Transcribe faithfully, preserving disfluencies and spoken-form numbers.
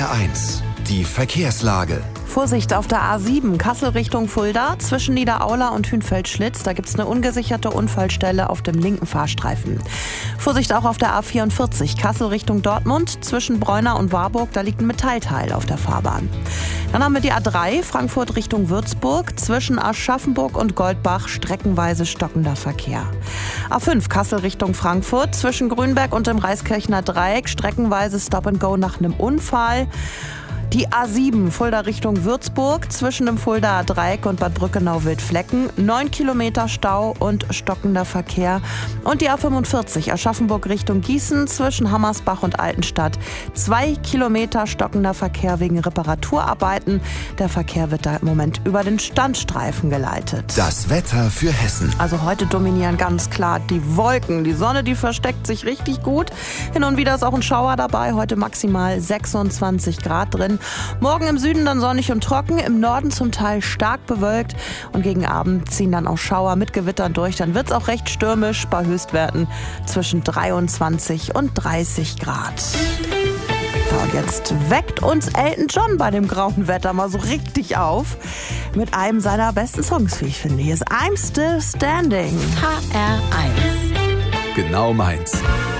R eins, die Verkehrslage. Vorsicht auf der A sieben, Kassel Richtung Fulda, zwischen Niederaula und Hünfeld-Schlitz. Da gibt es eine ungesicherte Unfallstelle auf dem linken Fahrstreifen. Vorsicht auch auf der A vierundvierzig, Kassel Richtung Dortmund, zwischen Bräuna und Warburg. Da liegt ein Metallteil auf der Fahrbahn. Dann haben wir die A drei, Frankfurt Richtung Würzburg, zwischen Aschaffenburg und Goldbach streckenweise stockender Verkehr. A fünf, Kassel Richtung Frankfurt, zwischen Grünberg und dem Reiskirchner Dreieck streckenweise Stop and Go nach einem Unfall. Die A sieben, Fulda Richtung Würzburg, zwischen dem Fuldaer Dreieck und Bad Brückenau-Wildflecken, neun Kilometer Stau und stockender Verkehr. Und die A fünfundvierzig, Aschaffenburg Richtung Gießen, zwischen Hammersbach und Altenstadt, zwei Kilometer stockender Verkehr wegen Reparaturarbeiten. Der Verkehr wird da im Moment über den Standstreifen geleitet. Das Wetter für Hessen. Also heute dominieren ganz klar die Wolken. Die Sonne, die versteckt sich richtig gut. Hin und wieder ist auch ein Schauer dabei. Heute maximal sechsundzwanzig Grad drin. Morgen im Süden dann sonnig und trocken, im Norden zum Teil stark bewölkt und gegen Abend ziehen dann auch Schauer mit Gewittern durch. Dann wird es auch recht stürmisch bei Höchstwerten zwischen dreiundzwanzig und dreißig Grad. So, und jetzt weckt uns Elton John bei dem grauen Wetter mal so richtig auf mit einem seiner besten Songs, wie ich finde. Hier ist I'm Still Standing. H R eins. Genau meins.